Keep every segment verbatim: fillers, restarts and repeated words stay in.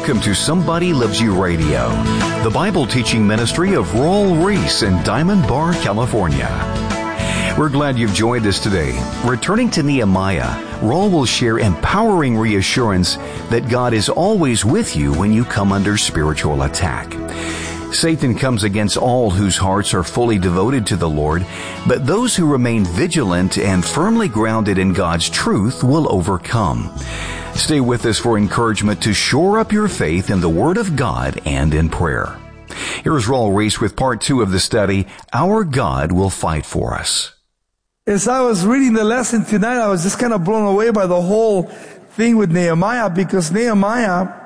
Welcome to Somebody Loves You Radio, the Bible teaching ministry of Raul Ries in Diamond Bar, California. We're glad you've joined us today. Returning to Nehemiah, Raul will share empowering reassurance that God is always with you when you come under spiritual attack. Satan comes against all whose hearts are fully devoted to the Lord, but those who remain vigilant and firmly grounded in God's truth will overcome. Stay with us for encouragement to shore up your faith in the Word of God and in prayer. Here's Raul Ries with part two of the study, Our God Will Fight For Us. As I was reading the lesson tonight, I was just kind of blown away by the whole thing with Nehemiah, because Nehemiah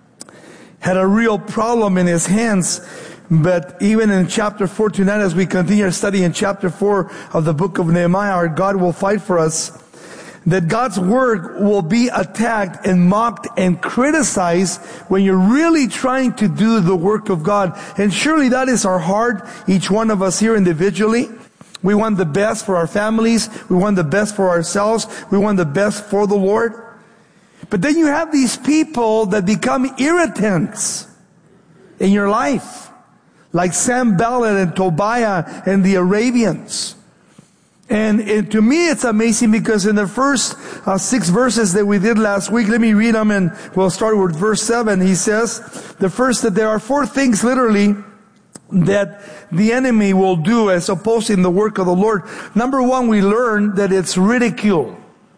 had a real problem in his hands. But even in chapter four tonight, as we continue our study in chapter four of the book of Nehemiah, our God will fight for us, that God's word will be attacked and mocked and criticized when you're really trying to do the work of God. And surely that is our heart, each one of us here individually. We want the best for our families. We want the best for ourselves. We want the best for the Lord. But then you have these people that become irritants in your life, like Sanballat and Tobiah and the Arabians. And, and to me it's amazing, because in the first uh, six verses that we did last week, let me read them, and we'll start with verse seven. He says, the first, that there are four things literally that the enemy will do as opposing the work of the Lord. Number one, we learn that it's ridicule.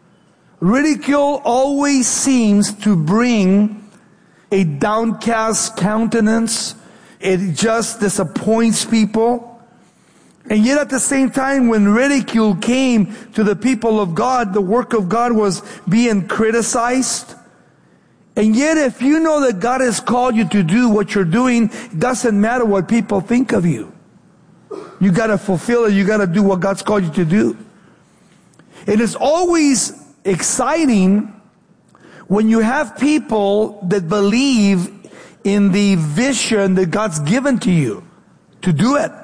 Ridicule always seems to bring a downcast countenance. It just disappoints people. And yet at the same time, when ridicule came to the people of God, the work of God was being criticized. And yet if you know that God has called you to do what you're doing, it doesn't matter what people think of you. You gotta fulfill it. You gotta do what God's called you to do. It is always exciting when you have people that believe in the vision that God's given to you to do it,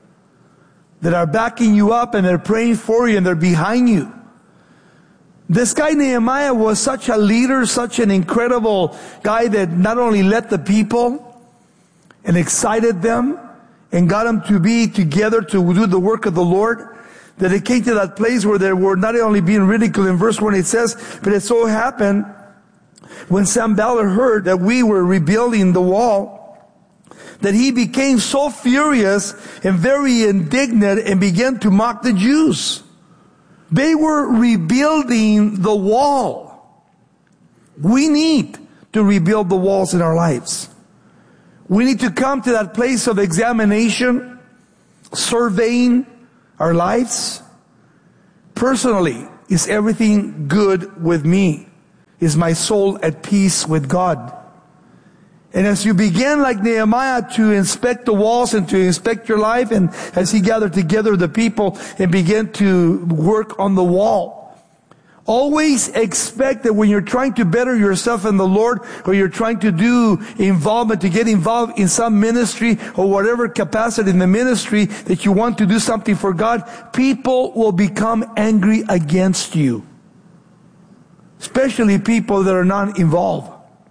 that are backing you up and they're praying for you and they're behind you. This guy Nehemiah was such a leader, such an incredible guy, that not only led the people and excited them and got them to be together to do the work of the Lord, that it came to that place where they were not only being ridiculed. In verse one it says, but it so happened when Sanballat heard that we were rebuilding the wall, that he became so furious and very indignant and began to mock the Jews. They were rebuilding the wall. We need to rebuild the walls in our lives. We need to come to that place of examination, surveying our lives. Personally, is everything good with me? Is my soul at peace with God? And as you begin, like Nehemiah, to inspect the walls and to inspect your life, and as he gathered together the people and began to work on the wall, always expect that when you're trying to better yourself in the Lord, or you're trying to do involvement, to get involved in some ministry or whatever capacity in the ministry that you want to do something for God, people will become angry against you. Especially people that are not involved.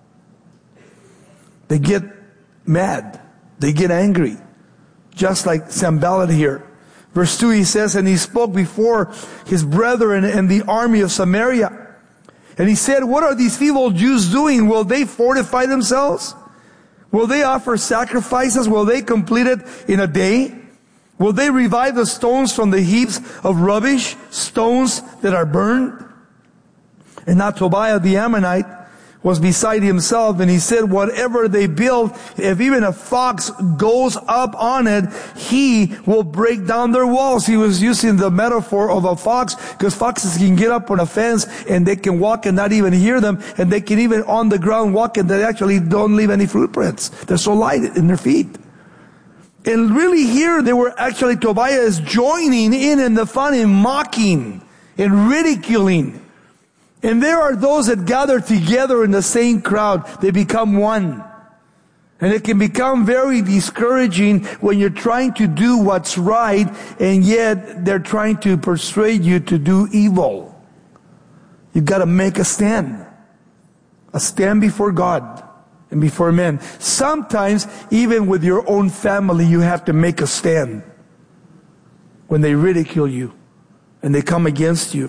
They get mad. They get angry. Just like Sanballat here. Verse two, he says, and he spoke before his brethren and the army of Samaria. And he said, what are these feeble Jews doing? Will they fortify themselves? Will they offer sacrifices? Will they complete it in a day? Will they revive the stones from the heaps of rubbish, stones that are burned? And now Tobiah the Ammonite was beside himself, and he said, whatever they build, if even a fox goes up on it, he will break down their walls. He was using the metaphor of a fox, because foxes can get up on a fence and they can walk and not even hear them, and they can even on the ground walk and they actually don't leave any footprints. They're so light in their feet. And really here they were actually, Tobiah is joining in in the fun, in mocking and ridiculing. And there are those that gather together in the same crowd. They become one. And it can become very discouraging when you're trying to do what's right, and yet they're trying to persuade you to do evil. You've got to make a stand. A stand before God. and before men. Sometimes, even with your own family, you have to make a stand when they ridicule you and they come against you.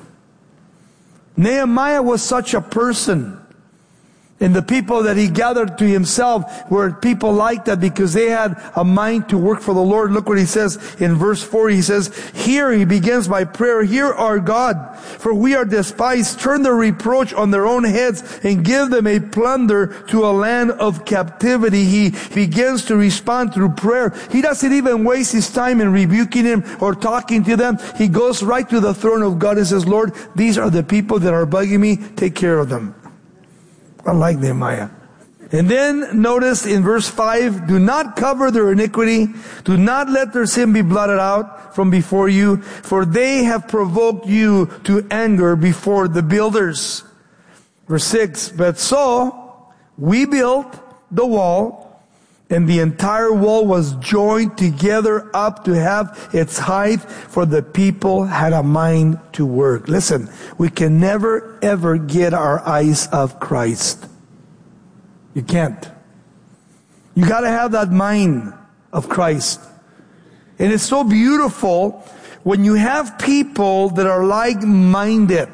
Nehemiah was such a person. And the people that he gathered to himself were people like that because they had a mind to work for the Lord. Look what he says in verse four. He says, here he begins by prayer. Hear our God, for we are despised. Turn their reproach on their own heads and give them a plunder to a land of captivity. He begins to respond through prayer. He doesn't even waste his time in rebuking him or talking to them. He goes right to the throne of God and says, Lord, these are the people that are bugging me. Take care of them. I like Nehemiah. And then notice in verse five, do not cover their iniquity. Do not let their sin be blotted out from before you, for they have provoked you to anger before the builders. Verse six, but so we built the wall, and the entire wall was joined together up to have its height, for the people had a mind to work. Listen, we can never ever get our eyes off Christ. You can't. You got to have that mind of Christ. And it's so beautiful when you have people that are like-minded,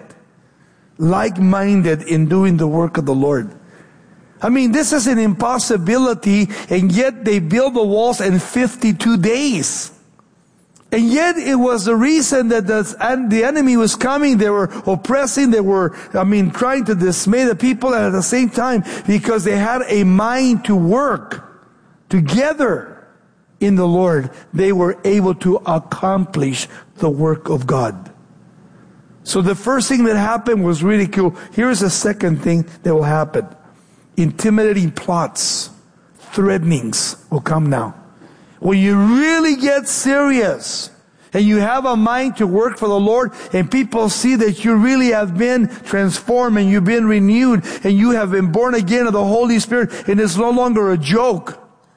like-minded in doing the work of the Lord. I mean, this is an impossibility, and yet they build the walls in fifty-two days. And yet it was the reason that the, and the enemy was coming. They were oppressing, they were, I mean, trying to dismay the people, and at the same time, because they had a mind to work together in the Lord, they were able to accomplish the work of God. So the first thing that happened was ridicule. Here's the second thing that will happen. Intimidating plots, threatenings will come now. When you really get serious and you have a mind to work for the Lord, and people see that you really have been transformed and you've been renewed and you have been born again of the Holy Spirit, and it's no longer a joke.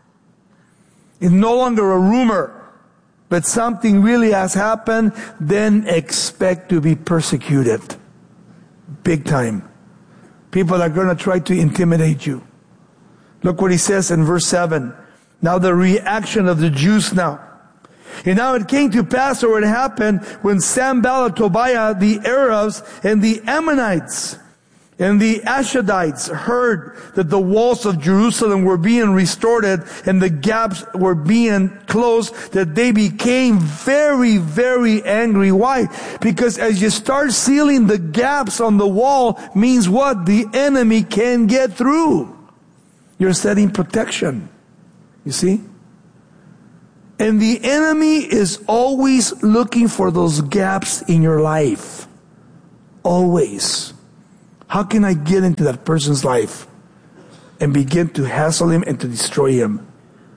It's no longer a rumor, but something really has happened, then expect to be persecuted. Big time. People are going to try to intimidate you. Look what he says in verse seven. Now the reaction of the Jews now. And now it came to pass, or it happened, when Sanballat, Tobiah, the Arabs, and the Ammonites, and the Ashdodites heard that the walls of Jerusalem were being restored and the gaps were being closed, that they became very, very angry. Why? Because as you start sealing the gaps on the wall, means what? The enemy can get through. You're setting protection. You see? And the enemy is always looking for those gaps in your life. Always. How can I get into that person's life and begin to hassle him and to destroy him?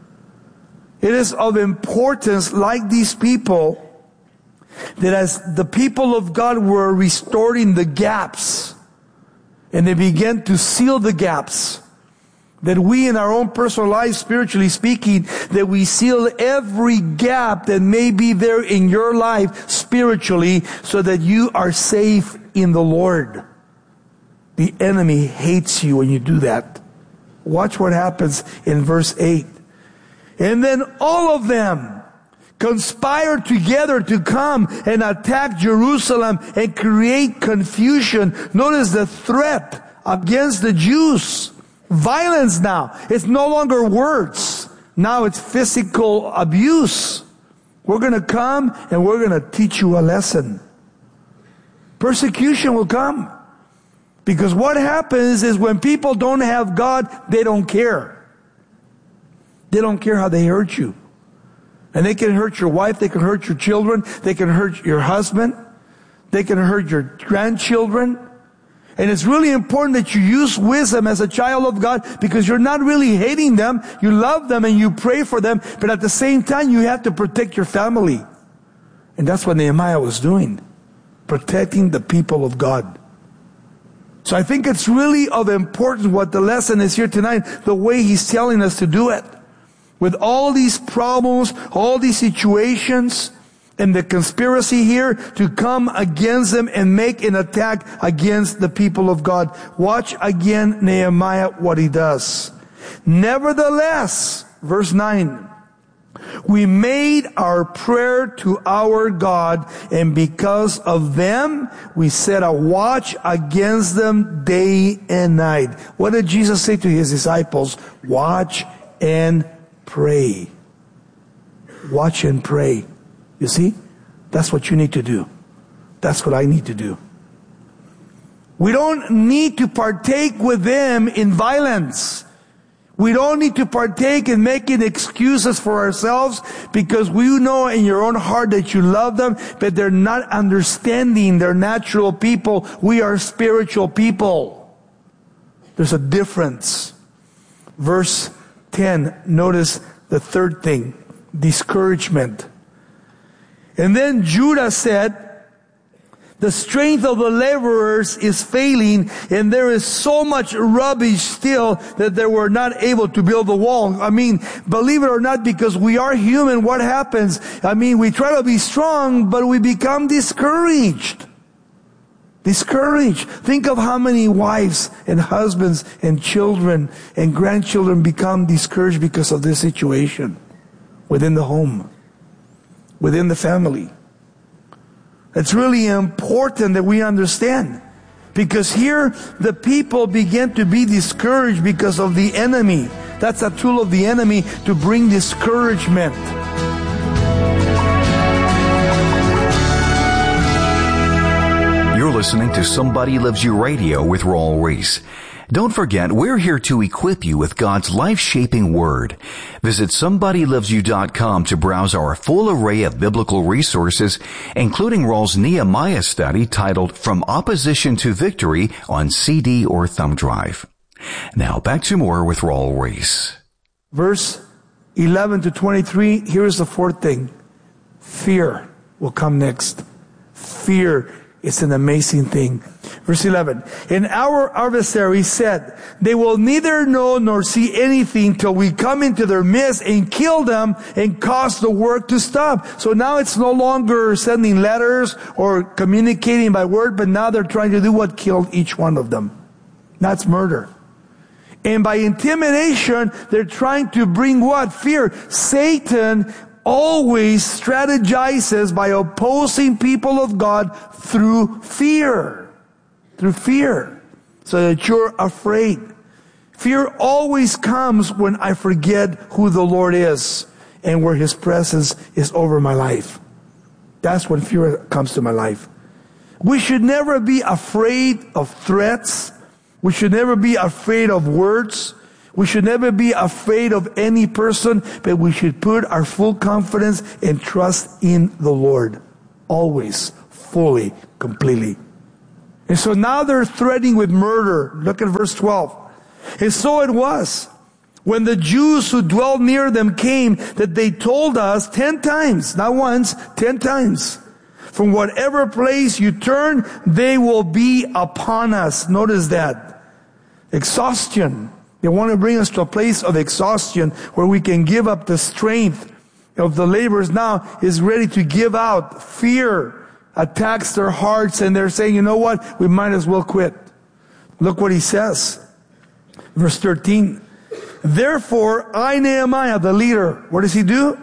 It is of importance, like these people, that as the people of God were restoring the gaps and they began to seal the gaps, that we in our own personal lives, spiritually speaking, that we seal every gap that may be there in your life spiritually, so that you are safe in the Lord. The enemy hates you when you do that. Watch what happens in verse eight. And then all of them conspired together to come and attack Jerusalem and create confusion. Notice the threat against the Jews. Violence now. It's no longer words. Now it's physical abuse. We're going to come and we're going to teach you a lesson. Persecution will come. Because what happens is when people don't have God, they don't care. They don't care how they hurt you. And they can hurt your wife, they can hurt your children, they can hurt your husband, they can hurt your grandchildren. And it's really important that you use wisdom as a child of God, because you're not really hating them. You love them and you pray for them, but at the same time you have to protect your family. And that's what Nehemiah was doing. Protecting the people of God. So I think it's really of importance what the lesson is here tonight, the way he's telling us to do it. With all these problems, all these situations, and the conspiracy here to come against them and make an attack against the people of God. Watch again Nehemiah what he does. Nevertheless, verse nine, we made our prayer to our God, and because of them, we set a watch against them day and night. What did Jesus say to his disciples? Watch and pray. Watch and pray. You see? That's what you need to do. That's what I need to do. We don't need to partake with them in violence. We don't need to partake in making excuses for ourselves, because we know in your own heart that you love them, but they're not understanding. They're natural people. We are spiritual people. There's a difference. Verse ten, notice the third thing, discouragement. And then Judah said, the strength of the laborers is failing, and there is so much rubbish still that they were not able to build the wall. I mean, believe it or not, because we are human, what happens? I mean, we try to be strong, but we become discouraged. Discouraged. Think of how many wives and husbands and children and grandchildren become discouraged because of this situation within the home, within the family. It's really important that we understand, because here the people begin to be discouraged because of the enemy. That's a tool of the enemy to bring discouragement. You're listening to Somebody Loves You Radio with Raul Ries. Don't forget, we're here to equip you with God's life-shaping Word. Visit somebody loves you dot com to browse our full array of biblical resources, including Raul's Nehemiah study titled From Opposition to Victory on C D or thumb drive. Now back to more with Raul Ries. Verse eleven to twenty-three, here's the fourth thing. Fear will come next. Fear is an amazing thing. Verse eleven, and our adversary said, they will neither know nor see anything till we come into their midst and kill them and cause the work to stop. So now it's no longer sending letters or communicating by word, but now they're trying to do what? Killed each one of them. That's murder. And by intimidation, they're trying to bring what? Fear. Satan always strategizes by opposing people of God through fear. Through fear. So that you're afraid. Fear always comes when I forget who the Lord is and where His presence is over my life. That's when fear comes to my life. We should never be afraid of threats. We should never be afraid of words. We should never be afraid of any person, but we should put our full confidence and trust in the Lord. Always, fully, completely. And so now they're threatening with murder. Look at verse twelve. And so it was, when the Jews who dwelled near them came, that they told us ten times, not once, ten times, from whatever place you turn, they will be upon us. Notice that. Exhaustion. They want to bring us to a place of exhaustion where we can give up the strength of the laborers. Now is ready to give out. Fear attacks their hearts, and they're saying, you know what? We might as well quit. Look what he says. Verse thirteen. Therefore, I, Nehemiah, the leader, what does he do?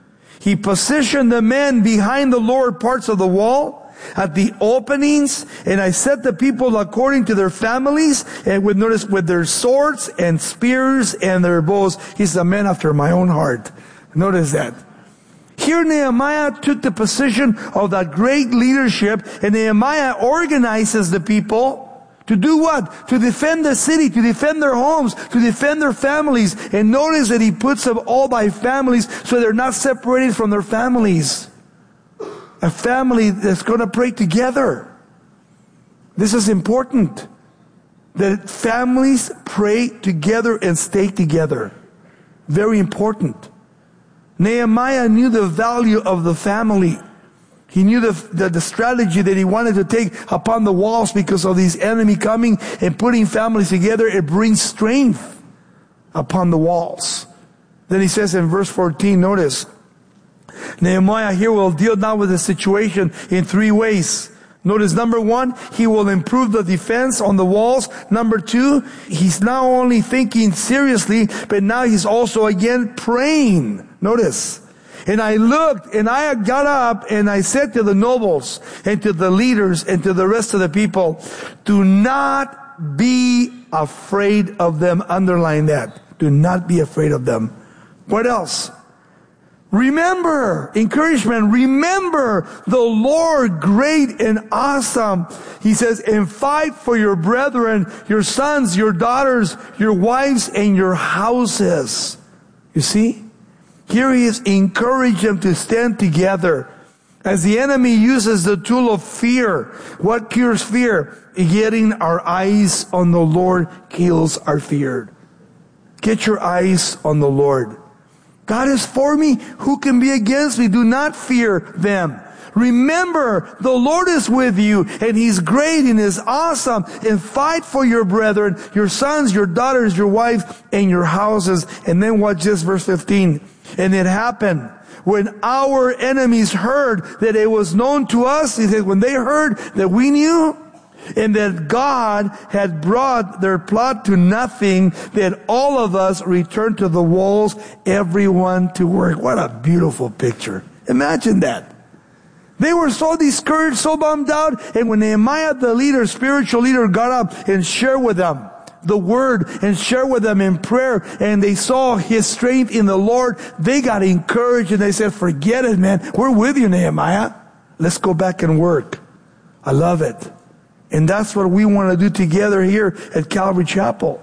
He positioned the men behind the lower parts of the wall at the openings, and I set the people according to their families, and with, notice, with their swords and spears and their bows. He's a man after my own heart. Notice that. Here Nehemiah took the position of that great leadership, and Nehemiah organizes the people to do what? To defend the city, to defend their homes, to defend their families. And notice that he puts them all by families so they're not separated from their families. A family that's going to pray together. This is important. That families pray together and stay together. Very important. Nehemiah knew the value of the family. He knew the, the, the strategy that he wanted to take upon the walls because of these enemy coming and putting families together. It brings strength upon the walls. Then he says in verse fourteen, notice, Nehemiah here will deal now with the situation in three ways. Notice number one, he will improve the defense on the walls. Number two, he's not only thinking seriously, but now he's also again praying. Notice. And I looked and I got up and I said to the nobles and to the leaders and to the rest of the people, do not be afraid of them. Underline that. Do not be afraid of them. What else? Remember, encouragement, remember the Lord great and awesome. He says, and fight for your brethren, your sons, your daughters, your wives, and your houses. You see? Here he is encouraging them to stand together. As the enemy uses the tool of fear. What cures fear? Getting our eyes on the Lord kills our fear. Get your eyes on the Lord. God is for me. Who can be against me? Do not fear them. Remember, the Lord is with you, and He's great and is awesome. And fight for your brethren, your sons, your daughters, your wives, and your houses. And then watch this, verse fifteen. And it happened when our enemies heard that it was known to us. He said, when they heard that we knew, and that God had brought their plot to nothing, that all of us returned to the walls, everyone to work. What a beautiful picture. Imagine that. They were so discouraged, so bummed out, and when Nehemiah, the leader, spiritual leader, got up and shared with them the word and shared with them in prayer, and they saw his strength in the Lord, they got encouraged and they said, forget it, man. We're with you, Nehemiah. Let's go back and work. I love it. And that's what we want to do together here at Calvary Chapel.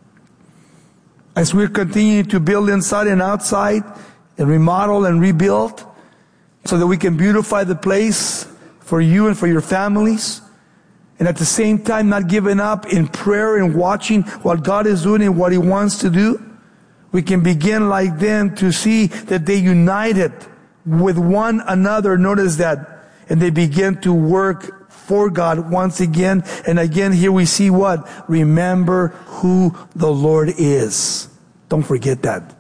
As we're continuing to build inside and outside and remodel and rebuild so that we can beautify the place for you and for your families. And at the same time, not giving up in prayer and watching what God is doing and what He wants to do. We can begin like them to see that they united with one another. Notice that. And they begin to work for God once again. And again, here we see what? Remember who the Lord is. Don't forget that.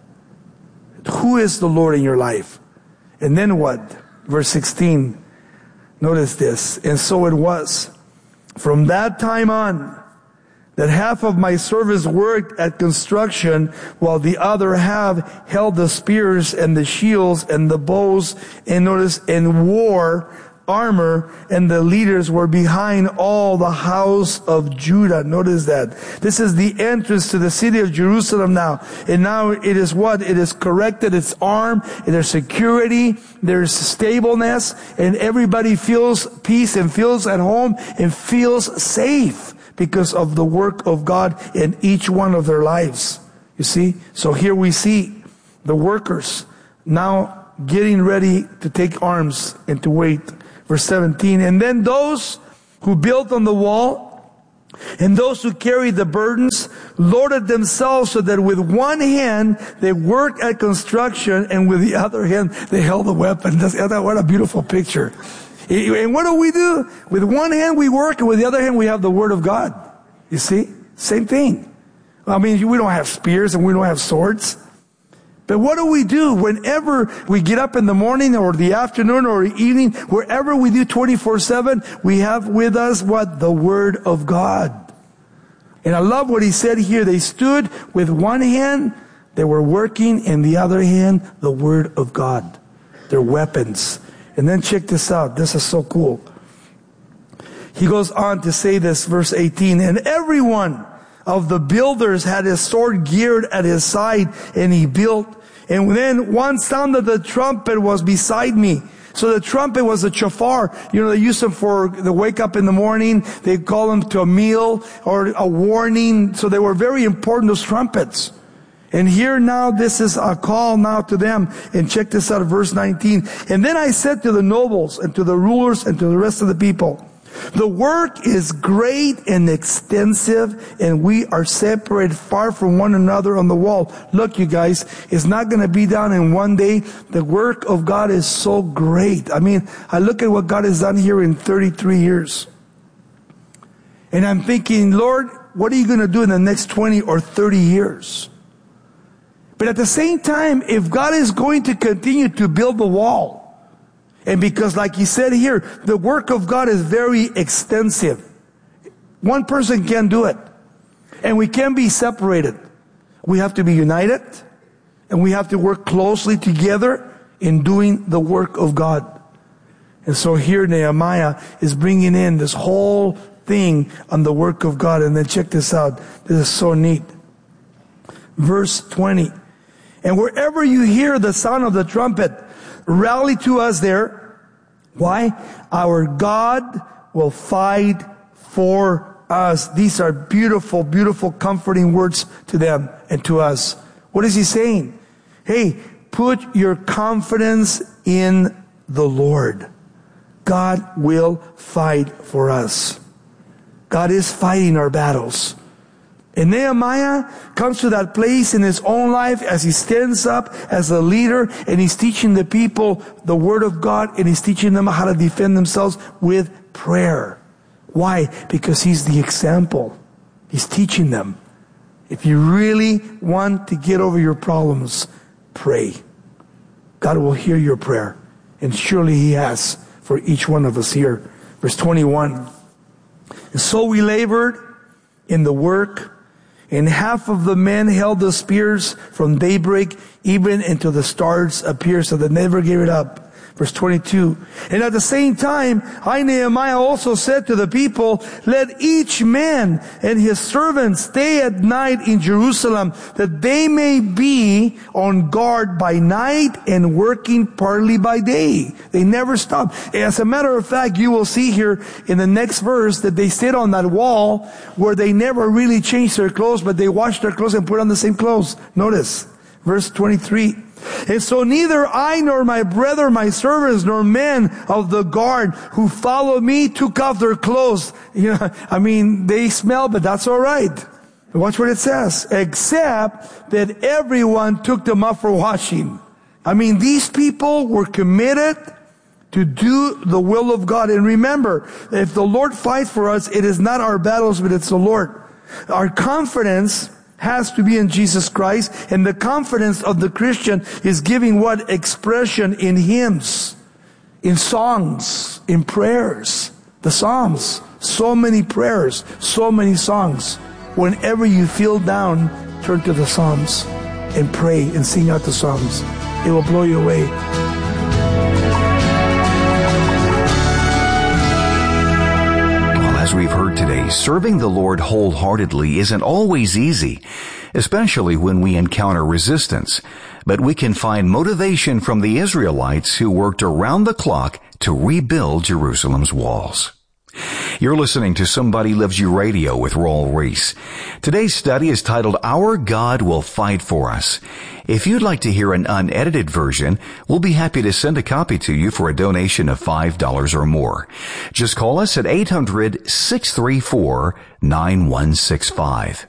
Who is the Lord in your life? And then what? Verse sixteen. Notice this. And so it was, from that time on, that half of my servants worked at construction, while the other half held the spears and the shields and the bows, and notice, and wore armor, and the leaders were behind all the house of Judah. Notice that. This is the entrance to the city of Jerusalem now. And now it is what? It is corrected. It's armed. There's security. There's stableness. And everybody feels peace and feels at home and feels safe because of the work of God in each one of their lives. You see? So here we see the workers now getting ready to take arms and to wait. Verse seventeen, and then those who built on the wall and those who carried the burdens loaded themselves so that with one hand they worked at construction and with the other hand they held the weapon. What a beautiful picture. And what do we do? With one hand we work, and with the other hand we have the Word of God. You see? Same thing. I mean, we don't have spears and we don't have swords. But what do we do whenever we get up in the morning or the afternoon or evening, wherever we do twenty-four seven, we have with us what? The Word of God. And I love what he said here. They stood with one hand, they were working, and the other hand, the Word of God. Their weapons. And then check this out. This is so cool. He goes on to say this, verse eighteen, and everyone of the builders had his sword geared at his side, and he built. And then one sounded the trumpet was beside me. So the trumpet was a shofar. You know, they use them for the wake up in the morning. They call them to a meal or a warning. So they were very important, those trumpets. And here now, this is a call now to them. And check this out, verse nineteen. And then I said to the nobles and to the rulers and to the rest of the people, the work is great and extensive, and we are separated far from one another on the wall. Look, you guys, it's not going to be done in one day. The work of God is so great. I mean, I look at what God has done here in thirty-three years. And I'm thinking, Lord, what are you going to do in the next twenty or thirty years? But at the same time, if God is going to continue to build the wall, And because like he said here, the work of God is very extensive. One person can't do it. And we can't be separated. We have to be united. And we have to work closely together in doing the work of God. And so here Nehemiah is bringing in this whole thing on the work of God. And then check this out. This is so neat. Verse twenty. And wherever you hear the sound of the trumpet, rally to us there. Why? Our God will fight for us. These are beautiful, beautiful, comforting words to them and to us. What is he saying? Hey, put your confidence in the Lord. God will fight for us. God is fighting our battles. And Nehemiah comes to that place in his own life as he stands up as a leader and he's teaching the people the Word of God and he's teaching them how to defend themselves with prayer. Why? Because he's the example. He's teaching them. If you really want to get over your problems, pray. God will hear your prayer. And surely he has for each one of us here. Verse twenty-one. And so we labored in the work, and half of the men held the spears from daybreak even until the stars appeared, so they never gave it up. Verse twenty-two. And at the same time, I, Nehemiah, also said to the people, let each man and his servant stay at night in Jerusalem, that they may be on guard by night and working partly by day. They never stopped. As a matter of fact, you will see here in the next verse that they stayed on that wall where they never really changed their clothes, but they washed their clothes and put on the same clothes. Notice, verse twenty-three. And so neither I nor my brethren, my servants, nor men of the guard who followed me took off their clothes. You know, I mean, they smell, but that's all right. Watch what it says. Except that everyone took them off for washing. I mean, these people were committed to do the will of God. And remember, if the Lord fights for us, it is not our battles, but it's the Lord. Our confidence has to be in Jesus Christ, and the confidence of the Christian is giving what? Expression in hymns, in songs, in prayers, the Psalms. So many prayers, so many songs. Whenever you feel down, turn to the Psalms and pray and sing out the Psalms. It will blow you away. As we've heard today, serving the Lord wholeheartedly isn't always easy, especially when we encounter resistance. But we can find motivation from the Israelites who worked around the clock to rebuild Jerusalem's walls. You're listening to Somebody Loves You Radio with Raul Ries. Today's study is titled, Our God Will Fight for Us. If you'd like to hear an unedited version, we'll be happy to send a copy to you for a donation of five dollars or more. Just call us at eight hundred, six three four, nine one six five.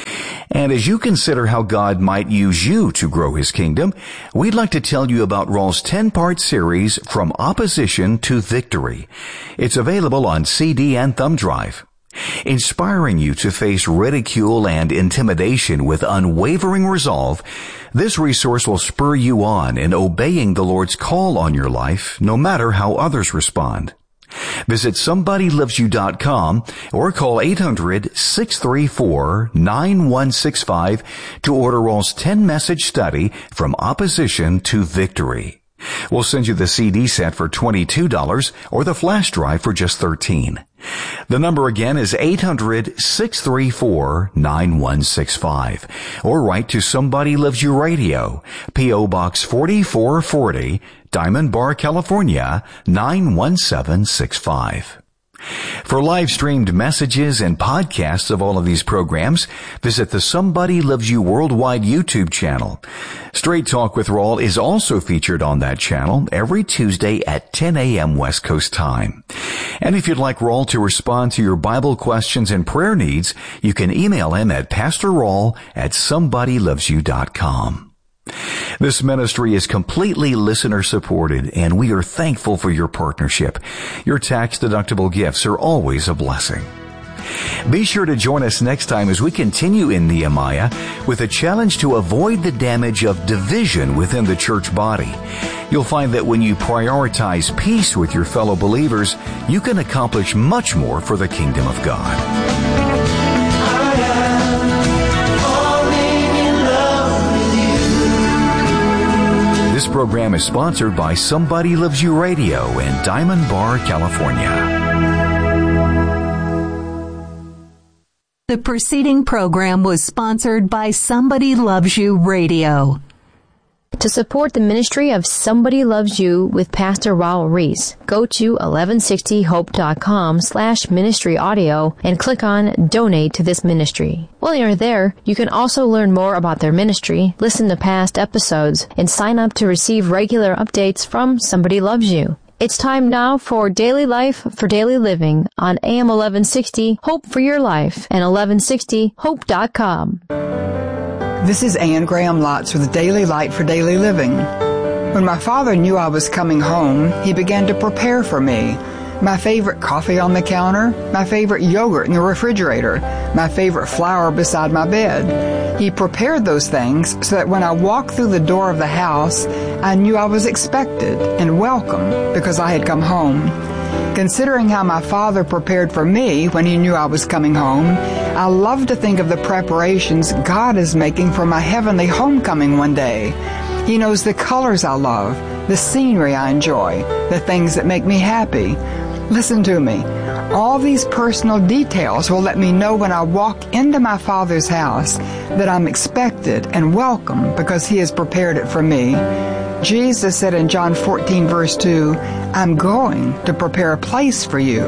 And as you consider how God might use you to grow His kingdom, we'd like to tell you about Raul's ten-part series, From Opposition to Victory. It's available on C D and thumb drive. Inspiring you to face ridicule and intimidation with unwavering resolve, this resource will spur you on in obeying the Lord's call on your life, no matter how others respond. Visit somebody loves you dot com or call eight hundred, six three four, nine one six five to order Raul's ten-message study, From Opposition to Victory. We'll send you the C D set for twenty-two dollars or the flash drive for just thirteen dollars. The number again is eight hundred, six three four, nine one six five. Or write to Somebody Loves You Radio, P O Box forty-four forty, Diamond Bar, California, nine one seven six five. For live-streamed messages and podcasts of all of these programs, visit the Somebody Loves You Worldwide YouTube channel. Straight Talk with Raul is also featured on that channel every Tuesday at ten a.m. West Coast time. And if you'd like Raul to respond to your Bible questions and prayer needs, you can email him at pastor raul at somebody loves you dot com. This ministry is completely listener-supported, and we are thankful for your partnership. Your tax-deductible gifts are always a blessing. Be sure to join us next time as we continue in Nehemiah with a challenge to avoid the damage of division within the church body. You'll find that when you prioritize peace with your fellow believers, you can accomplish much more for the kingdom of God. This program is sponsored by Somebody Loves You Radio in Diamond Bar, California. The preceding program was sponsored by Somebody Loves You Radio. To support the ministry of Somebody Loves You with Pastor Raul Reese, go to eleven sixty hope dot com slash ministry audio and click on Donate to this ministry. While you're there, you can also learn more about their ministry, listen to past episodes, and sign up to receive regular updates from Somebody Loves You. It's time now for Daily Life for Daily Living on A M eleven sixty Hope for Your Life and eleven sixty hope dot com. This is Ann Graham Lotz with Daily Light for Daily Living. When my father knew I was coming home, he began to prepare for me. My favorite coffee on the counter, my favorite yogurt in the refrigerator, my favorite flower beside my bed. He prepared those things so that when I walked through the door of the house, I knew I was expected and welcome because I had come home. Considering how my father prepared for me when he knew I was coming home, I love to think of the preparations God is making for my heavenly homecoming one day. He knows the colors I love, the scenery I enjoy, the things that make me happy. Listen to me. All these personal details will let me know when I walk into my Father's house that I'm expected and welcome because He has prepared it for me. Jesus said in John fourteen, verse two, I'm going to prepare a place for you.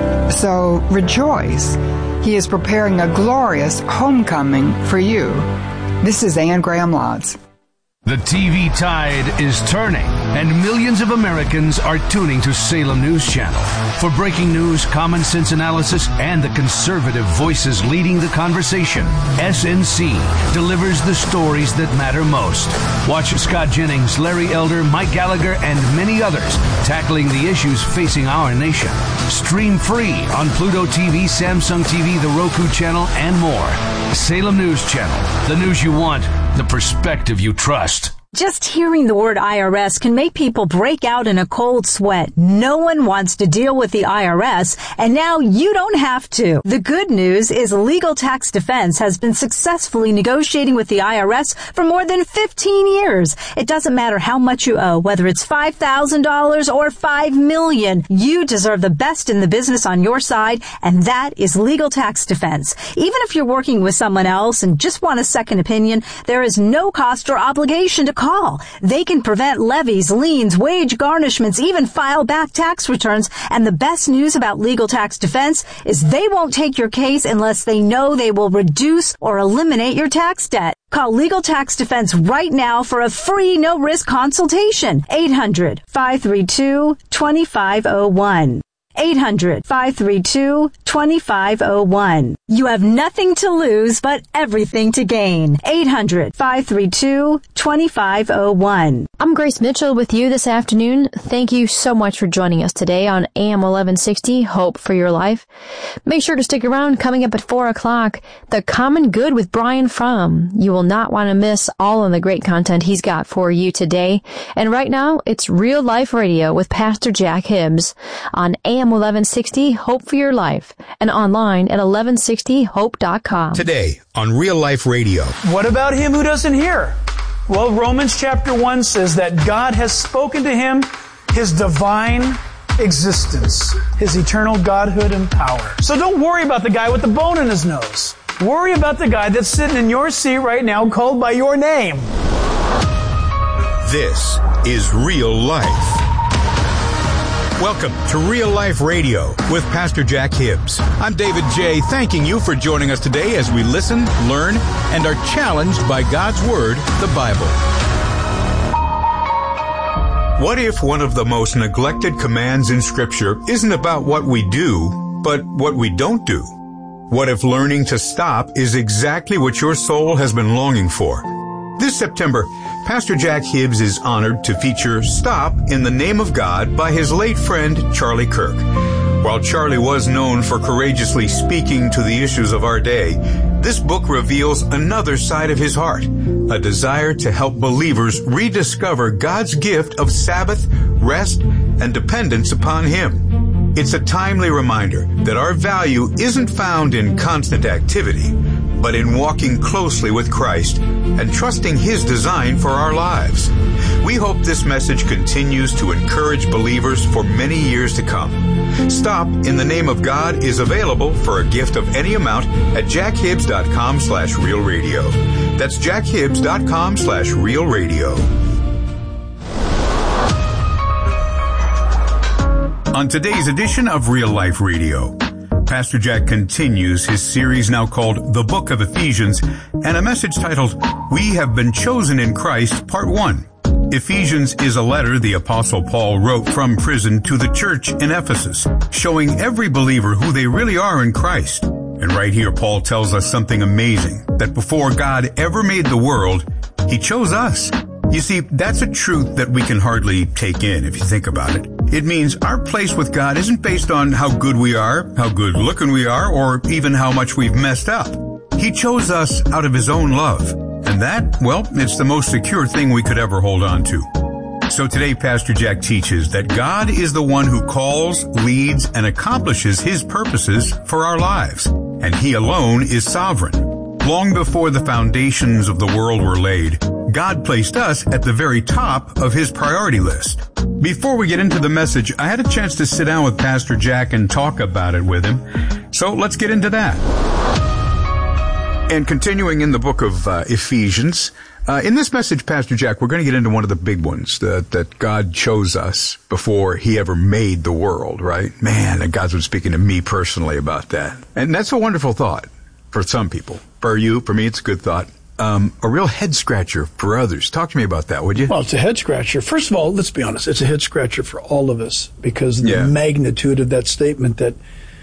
So rejoice. He is preparing a glorious homecoming for you. This is Ann Graham Lotz. The T V tide is turning, and millions of Americans are tuning to Salem News Channel. For breaking news, common sense analysis, and the conservative voices leading the conversation, S N C delivers the stories that matter most. Watch Scott Jennings, Larry Elder, Mike Gallagher, and many others tackling the issues facing our nation. Stream free on Pluto T V, Samsung T V, the Roku channel, and more. Salem News Channel, the news you want, the perspective you trust. Just hearing the word I R S can make people break out in a cold sweat. No one wants to deal with the I R S, and now you don't have to. The good news is Legal Tax Defense has been successfully negotiating with the I R S for more than fifteen years. It doesn't matter how much you owe, whether it's five thousand dollars or five million dollars. You deserve the best in the business on your side, and that is Legal Tax Defense. Even if you're working with someone else and just want a second opinion, there is no cost or obligation to call. Call. They can prevent levies, liens, wage garnishments, even file back tax returns. And the best news about Legal Tax Defense is they won't take your case unless they know they will reduce or eliminate your tax debt. Call Legal Tax Defense right now for a free no-risk consultation. eight hundred, five three two, two five zero one. eight hundred, five three two, two five zero one. You have nothing to lose but everything to gain. eight hundred, five three two, two five zero one. I'm Grace Mitchell with you this afternoon. Thank you so much for joining us today on A M eleven sixty, Hope for Your Life. Make sure to stick around. Coming up at four o'clock, The Common Good with Brian Fromm. You will not want to miss all of the great content he's got for you today. And right now, it's Real Life Radio with Pastor Jack Hibbs on A M eleven sixty, Hope for Your Life, and online at eleven sixty hope dot com. Today on Real Life Radio. What about him who doesn't hear? Well, Romans chapter one says that God has spoken to him his divine existence, his eternal godhood and power. So don't worry about the guy with the bone in his nose. Worry about the guy that's sitting in your seat right now called by your name. This is Real Life. Welcome to Real Life Radio with Pastor Jack Hibbs. I'm David J., thanking you for joining us today as we listen, learn, and are challenged by God's Word, the Bible. What if one of the most neglected commands in Scripture isn't about what we do, but what we don't do? What if learning to stop is exactly what your soul has been longing for? This September, Pastor Jack Hibbs is honored to feature Stop in the Name of God by his late friend Charlie Kirk. While Charlie was known for courageously speaking to the issues of our day, this book reveals another side of his heart, a desire to help believers rediscover God's gift of Sabbath, rest, and dependence upon Him. It's a timely reminder that our value isn't found in constant activity, but in walking closely with Christ and trusting His design for our lives. We hope this message continues to encourage believers for many years to come. Stop in the Name of God is available for a gift of any amount at jackhibbs.com slash real radio. That's jackhibbs.com slash real radio. On today's edition of Real Life Radio, Pastor Jack continues his series now called The Book of Ephesians, and a message titled, We Have Been Chosen in Christ, Part one. Ephesians is a letter the Apostle Paul wrote from prison to the church in Ephesus, showing every believer who they really are in Christ. And right here, Paul tells us something amazing, that before God ever made the world, He chose us. You see, that's a truth that we can hardly take in if you think about it. It means our place with God isn't based on how good we are, how good looking we are, or even how much we've messed up. He chose us out of His own love. And that, well, it's the most secure thing we could ever hold on to. So today, Pastor Jack teaches that God is the one who calls, leads, and accomplishes His purposes for our lives. And He alone is sovereign. Long before the foundations of the world were laid, God placed us at the very top of His priority list. Before we get into the message, I had a chance to sit down with Pastor Jack and talk about it with him. So let's get into that. And continuing in the book of uh, Ephesians, uh, in this message, Pastor Jack, we're going to get into one of the big ones, that, that God chose us before He ever made the world, right? Man, and God's been speaking to me personally about that. And that's a wonderful thought for some people. For you, for me, it's a good thought. Um, a real head scratcher for others. Talk to me about that, would you? Well, it's a head scratcher. First of all, let's be honest. It's a head scratcher for all of us because of the Yeah. magnitude of that statement, that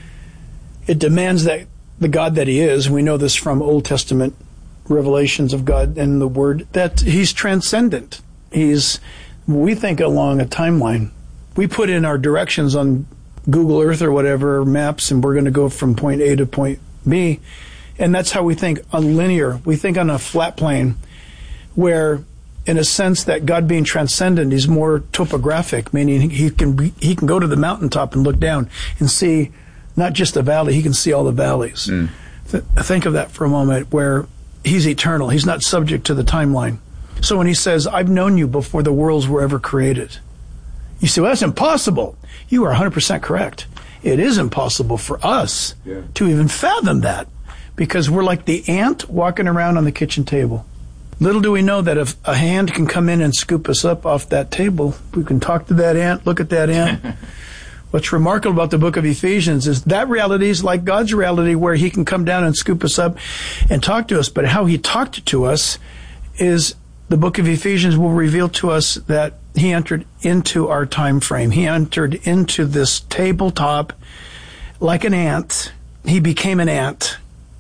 it demands that the God that He is, and we know this from Old Testament revelations of God and the Word, that He's transcendent. He's, we think along a timeline. We put in our directions on Google Earth or whatever, maps, and we're going to go from point A to point B. And that's how we think on linear. We think on a flat plane where, in a sense that God being transcendent, He's more topographic, meaning He can be, He can go to the mountaintop and look down and see not just the valley, He can see all the valleys. Mm. Th- think of that for a moment, where He's eternal. He's not subject to the timeline. So when He says, I've known you before the worlds were ever created, you say, well, that's impossible. You are one hundred percent correct. It is impossible for us yeah. to even fathom that, because we're like the ant walking around on the kitchen table. Little do we know that if a hand can come in and scoop us up off that table, we can talk to that ant, look at that ant. What's remarkable about the book of Ephesians is that reality is like God's reality, where He can come down and scoop us up and talk to us. But how He talked to us is the book of Ephesians will reveal to us that He entered into our time frame. He entered into this tabletop like an ant. He became an ant.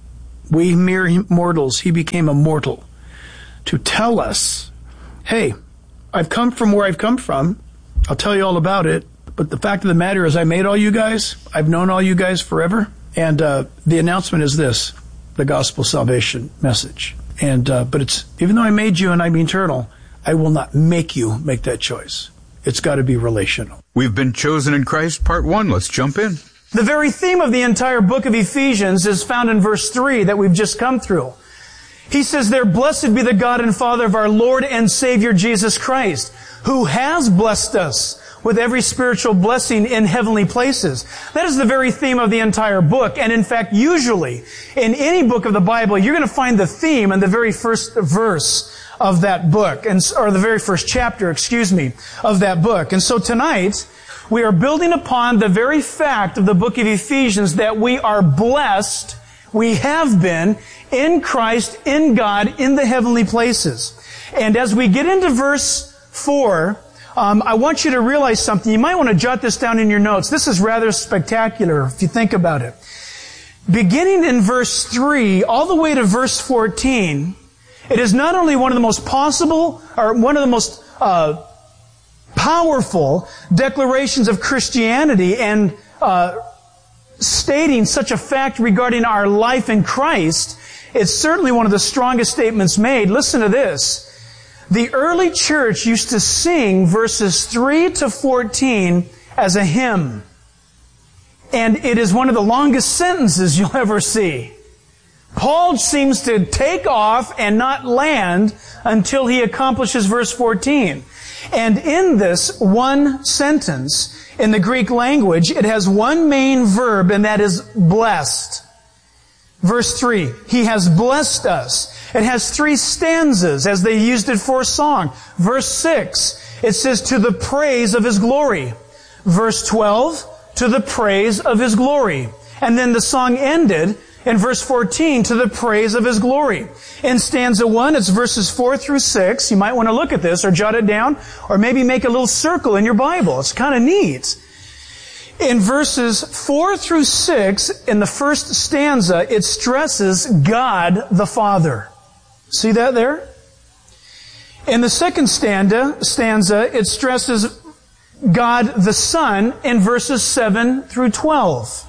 We mere mortals, He became a mortal to tell us, hey, I've come from where I've come from. I'll tell you all about it. But the fact of the matter is I made all you guys. I've known all you guys forever. And uh, the announcement is this, the gospel salvation message. And uh, but it's, even though I made you and I'm eternal, I will not make you make that choice. It's got to be relational. We've been chosen in Christ, part one. Let's jump in. The very theme of the entire book of Ephesians is found in verse three that we've just come through. He says there, blessed be the God and Father of our Lord and Savior Jesus Christ, who has blessed us with every spiritual blessing in heavenly places. That is the very theme of the entire book. And in fact, usually, in any book of the Bible, you're going to find the theme in the very first verse of that book, and or the very first chapter, excuse me, of that book. And so tonight, we are building upon the very fact of the book of Ephesians that we are blessed, we have been, in Christ, in God, in the heavenly places. And as we get into verse four, Um, I want you to realize something. You might want to jot this down in your notes. This is rather spectacular if you think about it. Beginning in verse three, all the way to verse fourteen, it is not only one of the most possible, or one of the most uh, powerful declarations of Christianity and uh, stating such a fact regarding our life in Christ, it's certainly one of the strongest statements made. Listen to this. The early church used to sing verses three to fourteen as a hymn. And it is one of the longest sentences you'll ever see. Paul seems to take off and not land until he accomplishes verse fourteen. And in this one sentence, in the Greek language, it has one main verb, and that is blessed. Verse three, He has blessed us. It has three stanzas, as they used it for a song. Verse six, it says, to the praise of His glory. Verse twelve, to the praise of His glory. And then the song ended in verse fourteen, to the praise of His glory. In stanza one, it's verses four through six. You might want to look at this or jot it down, or maybe make a little circle in your Bible. It's kind of neat. In verses four through six, in the first stanza, it stresses God the Father. See that there? In the second stanza, stanza, it stresses God the Son in verses seven through twelve.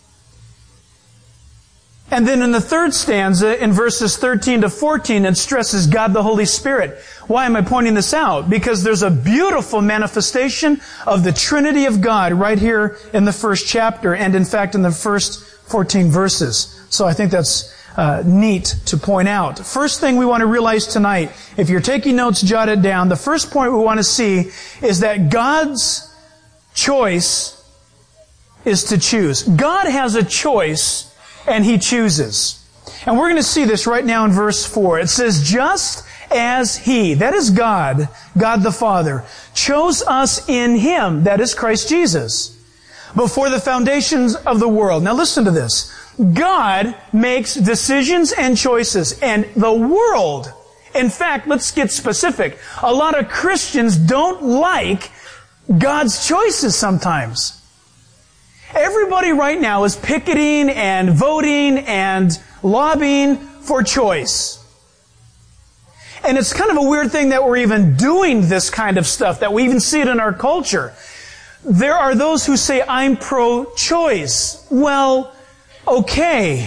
And then in the third stanza, in verses thirteen to fourteen, it stresses God the Holy Spirit. Why am I pointing this out? Because there's a beautiful manifestation of the Trinity of God right here in the first chapter, and in fact in the first fourteen verses. So I think that's uh, neat to point out. First thing we want to realize tonight, if you're taking notes, jot it down. The first point we want to see is that God's choice is to choose. God has a choice, and He chooses. And we're going to see this right now in verse four. It says, just as He, that is God, God the Father, chose us in Him, that is Christ Jesus, before the foundations of the world. Now listen to this. God makes decisions and choices, and the world, in fact, let's get specific. A lot of Christians don't like God's choices sometimes. Everybody right now is picketing and voting and lobbying for choice. And it's kind of a weird thing that we're even doing this kind of stuff, that we even see it in our culture. There are those who say, I'm pro-choice. Well, okay.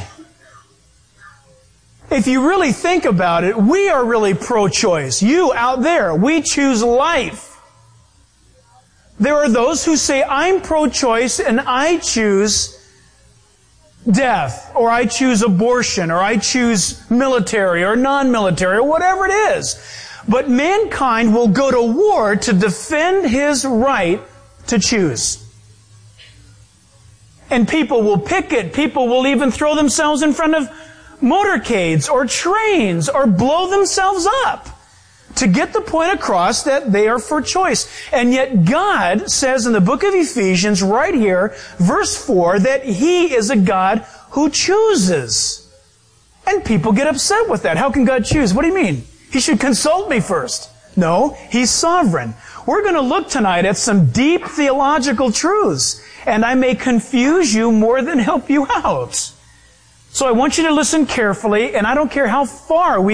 If you really think about it, we are really pro-choice. You out there, we choose life. There are those who say, I'm pro-choice and I choose death, or I choose abortion, or I choose military or non-military, or whatever it is. But mankind will go to war to defend his right to choose. And people will picket, people will even throw themselves in front of motorcades or trains or blow themselves up to get the point across that they are for choice. And yet God says in the book of Ephesians right here, verse four, that He is a God who chooses. And people get upset with that. How can God choose? What do you mean? He should consult me first. No, He's sovereign. We're going to look tonight at some deep theological truths, and I may confuse you more than help you out. So I want you to listen carefully, and I don't care how far we